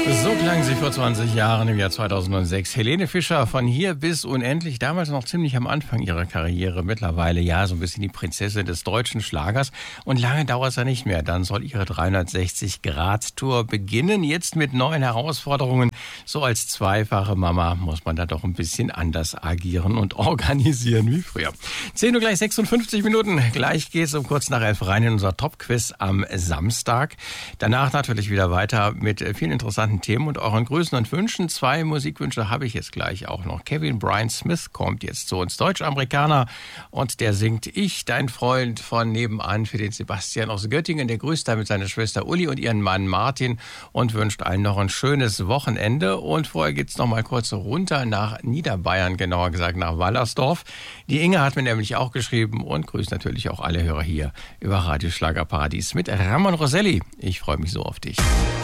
So klang sie vor 20 Jahren im Jahr 2006. Helene Fischer von hier bis unendlich, damals noch ziemlich am Anfang ihrer Karriere, mittlerweile ja so ein bisschen die Prinzessin des deutschen Schlagers. Und lange dauert es ja nicht mehr, dann soll ihre 360-Grad-Tour beginnen, jetzt mit neuen Herausforderungen. So als zweifache Mama muss man da doch ein bisschen anders agieren und organisieren wie früher. 10 Uhr gleich 56 Minuten, gleich geht's um kurz nach 11 rein in unser Top-Quiz am Samstag. Danach natürlich wieder weiter mit vielen interessanten Themen und euren Grüßen und Wünschen. 2 Musikwünsche habe ich jetzt gleich auch noch. Kevin Brian Smith kommt jetzt zu uns, Deutsch-Amerikaner, und der singt Ich, dein Freund von nebenan, für den Sebastian aus Göttingen. Der grüßt damit seine Schwester Uli und ihren Mann Martin und wünscht allen noch ein schönes Wochenende. Und vorher geht's noch mal kurz runter nach Niederbayern, genauer gesagt nach Wallersdorf. Die Inge hat mir nämlich auch geschrieben und grüßt natürlich auch alle Hörer hier über Radio Schlagerparadies mit Ramon Roselli. Ich freue mich so auf dich.